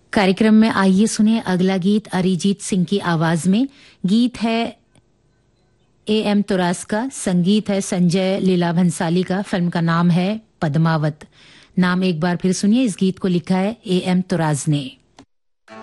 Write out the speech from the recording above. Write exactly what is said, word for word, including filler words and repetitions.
कार्यक्रम में आइए सुने अगला गीत अरिजीत सिंह की आवाज में। गीत है ए एम तुरास का, संगीत है संजय लीला भंसाली का। फिल्म का नाम है पद्मावत। नाम एक बार फिर सुनिए, इस गीत को लिखा है ए एम तुराज ने।